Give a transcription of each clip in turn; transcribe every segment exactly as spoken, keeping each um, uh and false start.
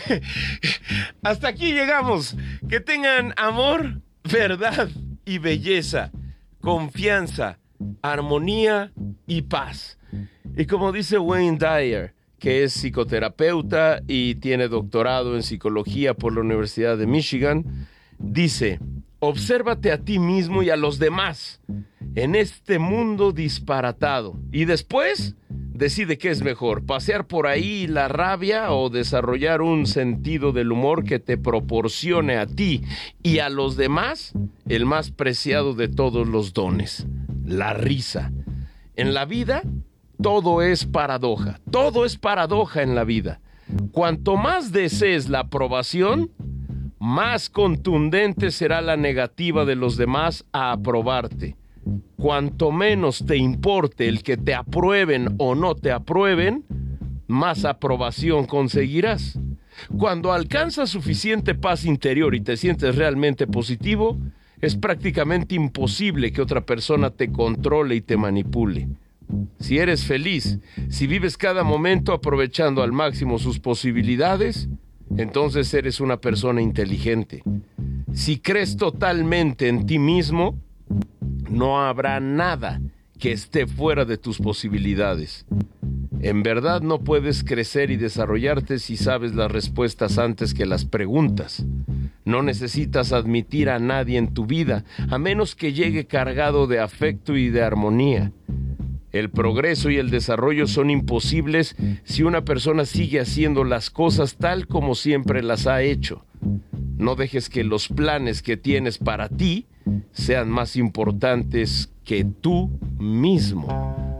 Hasta aquí llegamos. Que tengan amor, verdad y belleza, confianza, armonía y paz. Y como dice Wayne Dyer, que es psicoterapeuta y tiene doctorado en psicología por la Universidad de Michigan, dice: obsérvate a ti mismo y a los demás en este mundo disparatado y después decide qué es mejor, pasear por ahí la rabia o desarrollar un sentido del humor que te proporcione a ti y a los demás el más preciado de todos los dones, la risa. En la vida todo es paradoja, todo es paradoja en la vida. Cuanto más desees la aprobación, más contundente será la negativa de los demás a aprobarte. Cuanto menos te importe el que te aprueben o no te aprueben, más aprobación conseguirás. Cuando alcanzas suficiente paz interior y te sientes realmente positivo, es prácticamente imposible que otra persona te controle y te manipule. Si eres feliz, si vives cada momento aprovechando al máximo sus posibilidades, entonces eres una persona inteligente. Si crees totalmente en ti mismo, no habrá nada que esté fuera de tus posibilidades. En verdad no puedes crecer y desarrollarte si sabes las respuestas antes que las preguntas. No necesitas admitir a nadie en tu vida, a menos que llegue cargado de afecto y de armonía. El progreso y el desarrollo son imposibles si una persona sigue haciendo las cosas tal como siempre las ha hecho. No dejes que los planes que tienes para ti sean más importantes que tú mismo.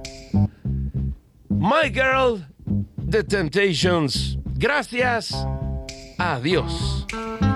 My Girl, The Temptations. Gracias. Adiós.